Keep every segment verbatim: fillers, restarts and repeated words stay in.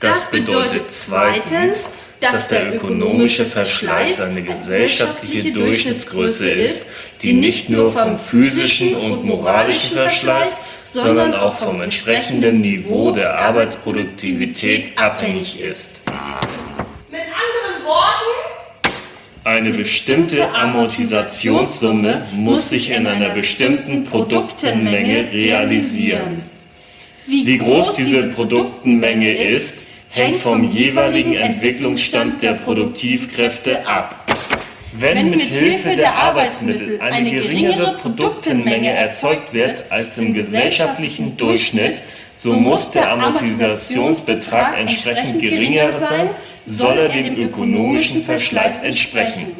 Das bedeutet zweitens, dass der ökonomische Verschleiß eine gesellschaftliche Durchschnittsgröße ist, die nicht nur vom physischen und moralischen Verschleiß, sondern auch vom entsprechenden Niveau der Arbeitsproduktivität abhängig ist. Mit anderen Worten: Eine bestimmte Amortisationssumme muss sich in einer bestimmten Produktenmenge realisieren. Wie groß diese Produktenmenge ist, hängt vom jeweiligen Entwicklungsstand der Produktivkräfte ab. Wenn mit Hilfe der Arbeitsmittel eine geringere Produktenmenge erzeugt wird als im gesellschaftlichen Durchschnitt, so muss der Amortisationsbetrag entsprechend geringer sein, soll er dem ökonomischen Verschleiß entsprechen.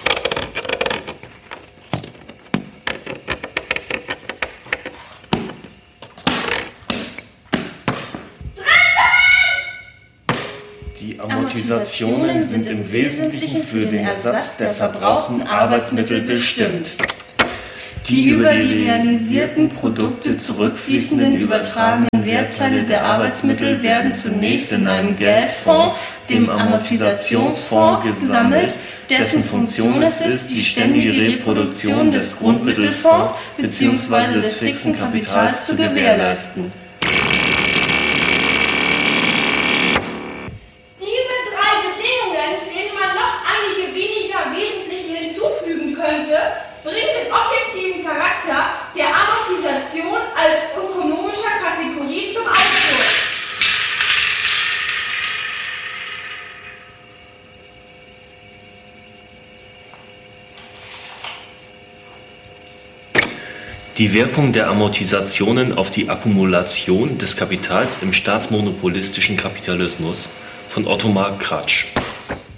Die Amortisationen sind im Wesentlichen für den Ersatz der verbrauchten Arbeitsmittel bestimmt. Die über die realisierten Produkte zurückfließenden übertragenen Wertteile der Arbeitsmittel werden zunächst in einem Geldfonds, dem Amortisationsfonds, gesammelt, dessen Funktion es ist, die ständige Reproduktion des Grundmittelfonds bzw. des fixen Kapitals zu gewährleisten. Bringt den objektiven Charakter der Amortisation als ökonomischer Kategorie zum Ausdruck. Die Wirkung der Amortisationen auf die Akkumulation des Kapitals im staatsmonopolistischen Kapitalismus von Ottomar Kratsch.